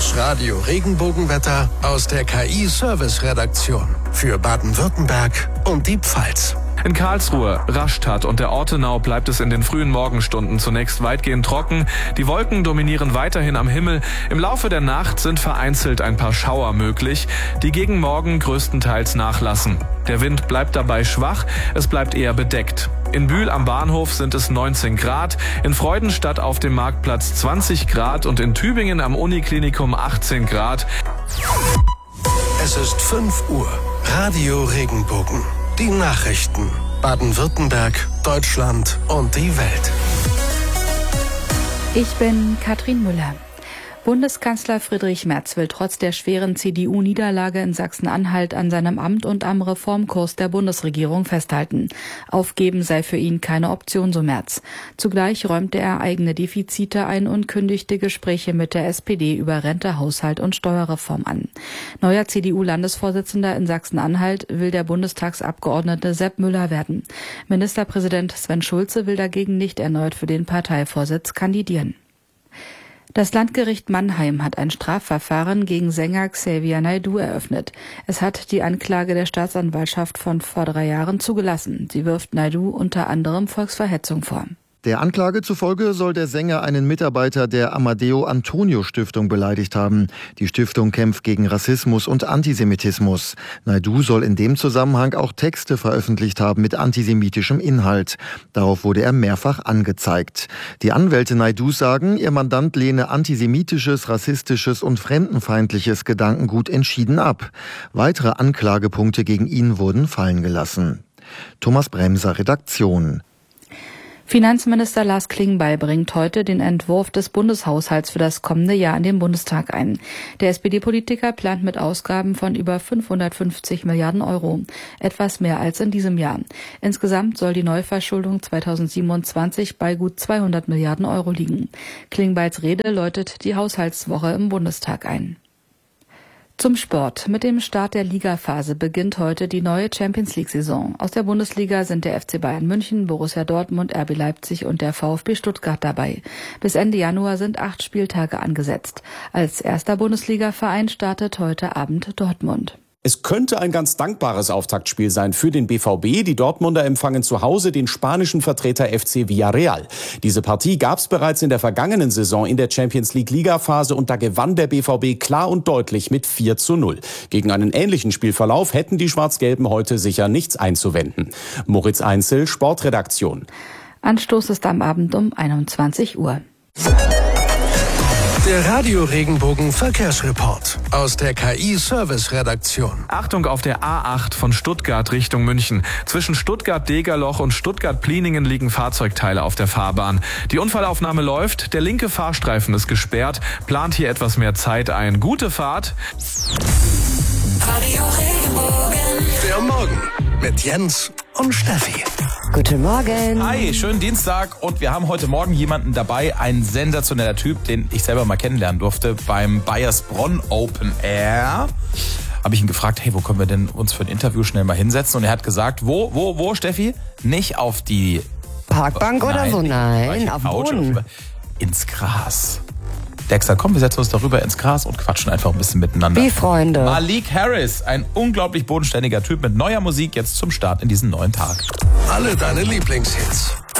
Das Radio Regenbogenwetter aus der KI-Service-Redaktion für Baden-Württemberg und die Pfalz. In Karlsruhe, Rastatt und der Ortenau bleibt es in den frühen Morgenstunden zunächst weitgehend trocken. Die Wolken dominieren weiterhin am Himmel. Im Laufe der Nacht sind vereinzelt ein paar Schauer möglich, die gegen Morgen größtenteils nachlassen. Der Wind bleibt dabei schwach, es bleibt eher bedeckt. In Bühl am Bahnhof sind es 19 Grad, in Freudenstadt auf dem Marktplatz 20 Grad und in Tübingen am Uniklinikum 18 Grad. Es ist 5 Uhr. Radio Regenbogen. Die Nachrichten. Baden-Württemberg, Deutschland und die Welt. Ich bin Katrin Müller. Bundeskanzler Friedrich Merz will trotz der schweren CDU-Niederlage in Sachsen-Anhalt an seinem Amt und am Reformkurs der Bundesregierung festhalten. Aufgeben sei für ihn keine Option, so Merz. Zugleich räumte er eigene Defizite ein und kündigte Gespräche mit der SPD über Rente, Haushalt und Steuerreform an. Neuer CDU-Landesvorsitzender in Sachsen-Anhalt will der Bundestagsabgeordnete Sepp Müller werden. Ministerpräsident Sven Schulze will dagegen nicht erneut für den Parteivorsitz kandidieren. Das Landgericht Mannheim hat ein Strafverfahren gegen Sänger Xavier Naidoo eröffnet. Es hat die Anklage der Staatsanwaltschaft von vor 3 Jahren zugelassen. Sie wirft Naidoo unter anderem Volksverhetzung vor. Der Anklage zufolge soll der Sänger einen Mitarbeiter der Amadeo Antonio Stiftung beleidigt haben. Die Stiftung kämpft gegen Rassismus und Antisemitismus. Naidoo soll in dem Zusammenhang auch Texte veröffentlicht haben mit antisemitischem Inhalt. Darauf wurde er mehrfach angezeigt. Die Anwälte Naidoos sagen, ihr Mandant lehne antisemitisches, rassistisches und fremdenfeindliches Gedankengut entschieden ab. Weitere Anklagepunkte gegen ihn wurden fallen gelassen. Thomas Bremser, Redaktion. Finanzminister Lars Klingbeil bringt heute den Entwurf des Bundeshaushalts für das kommende Jahr in den Bundestag ein. Der SPD-Politiker plant mit Ausgaben von über 550 Milliarden Euro, etwas mehr als in diesem Jahr. Insgesamt soll die Neuverschuldung 2027 bei gut 200 Milliarden Euro liegen. Klingbeils Rede läutet die Haushaltswoche im Bundestag ein. Zum Sport. Mit dem Start der Ligaphase beginnt heute die neue Champions-League-Saison. Aus der Bundesliga sind der FC Bayern München, Borussia Dortmund, RB Leipzig und der VfB Stuttgart dabei. Bis Ende Januar sind 8 Spieltage angesetzt. Als erster Bundesliga-Verein startet heute Abend Dortmund. Es könnte ein ganz dankbares Auftaktspiel sein für den BVB. Die Dortmunder empfangen zu Hause den spanischen Vertreter FC Villarreal. Diese Partie gab es bereits in der vergangenen Saison in der Champions-League-Ligaphase und da gewann der BVB klar und deutlich mit 4:0. Gegen einen ähnlichen Spielverlauf hätten die Schwarz-Gelben heute sicher nichts einzuwenden. Moritz Einzel, Sportredaktion. Anstoß ist am Abend um 21 Uhr. Der Radio Regenbogen Verkehrsreport aus der KI-Service-Redaktion. Achtung auf der A8 von Stuttgart Richtung München. Zwischen Stuttgart-Degerloch und Stuttgart-Pliningen liegen Fahrzeugteile auf der Fahrbahn. Die Unfallaufnahme läuft, der linke Fahrstreifen ist gesperrt. Plant hier etwas mehr Zeit ein. Gute Fahrt. Radio Regenbogen. Der Morgen mit Jens und Steffi. Guten Morgen. Hi, schönen Dienstag und wir haben heute Morgen jemanden dabei, ein sensationeller Typ, den ich selber mal kennenlernen durfte beim Bayersbronn Open Air. Habe ich ihn gefragt, hey, wo können wir denn uns für ein Interview schnell mal hinsetzen? Und er hat gesagt, wo, Steffi? Nicht auf die Parkbank oder so? Nein, auf den Boden. Ins Gras. Der hat gesagt, komm, wir setzen uns darüber ins Gras und quatschen einfach ein bisschen miteinander. Wie Freunde. Malik Harris, ein unglaublich bodenständiger Typ mit neuer Musik jetzt zum Start in diesen neuen Tag. Alle deine Lieblingshits